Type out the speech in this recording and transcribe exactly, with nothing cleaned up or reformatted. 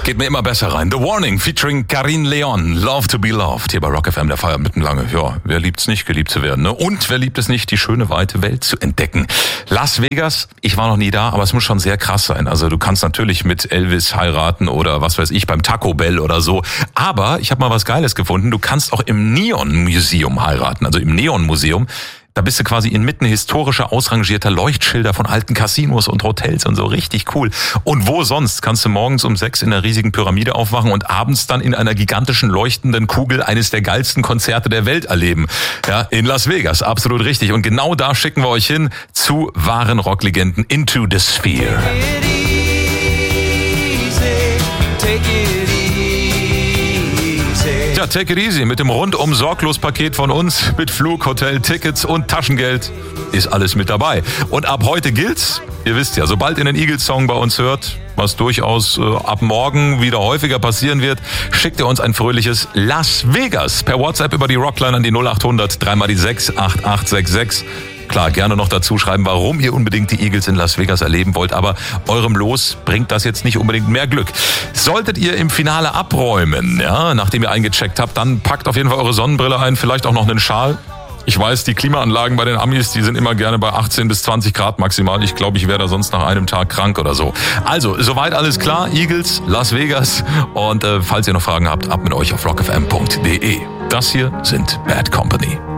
Geht mir immer besser rein. The Warning featuring Karin Leon. Love to be loved. Hier bei Rock F M, der Feier mitten lange. Ja, wer liebt's nicht, geliebt zu werden, ne? Und wer liebt es nicht, die schöne, weite Welt zu entdecken? Las Vegas, ich war noch nie da, aber es muss schon sehr krass sein. Also du kannst natürlich mit Elvis heiraten oder was weiß ich, beim Taco Bell oder so. Aber ich habe mal was Geiles gefunden. Du kannst auch im Neon Museum heiraten, also im Neon Museum. Da bist du quasi inmitten historischer, ausrangierter Leuchtschilder von alten Casinos und Hotels und so. Richtig cool. Und wo sonst kannst du morgens um sechs in der riesigen Pyramide aufwachen und abends dann in einer gigantischen leuchtenden Kugel eines der geilsten Konzerte der Welt erleben. Ja, in Las Vegas. Absolut richtig. Und genau da schicken wir euch hin zu wahren Rocklegenden Into the Sphere. Ja, take it easy mit dem rundum sorglos Paket von uns mit Flug, Hotel, Tickets und Taschengeld ist alles mit dabei. Und ab heute gilt's, ihr wisst ja, sobald ihr einen Eagles-Song bei uns hört, was durchaus äh, ab morgen wieder häufiger passieren wird, schickt ihr uns ein fröhliches Las Vegas per WhatsApp über die Rockline an die null acht hundert drei mal die sechs acht acht sechs sechs. Klar, gerne noch dazu schreiben, warum ihr unbedingt die Eagles in Las Vegas erleben wollt, aber eurem Los bringt das jetzt nicht unbedingt mehr Glück. Solltet ihr im Finale abräumen, ja, nachdem ihr eingecheckt habt, dann packt auf jeden Fall eure Sonnenbrille ein, vielleicht auch noch einen Schal. Ich weiß, die Klimaanlagen bei den Amis, die sind immer gerne bei achtzehn bis zwanzig Grad maximal. Ich glaube, ich wäre da sonst nach einem Tag krank oder so. Also, soweit alles klar. Eagles, Las Vegas. Und äh, falls ihr noch Fragen habt, ab mit euch auf rock f m punkt d e. Das hier sind Bad Company.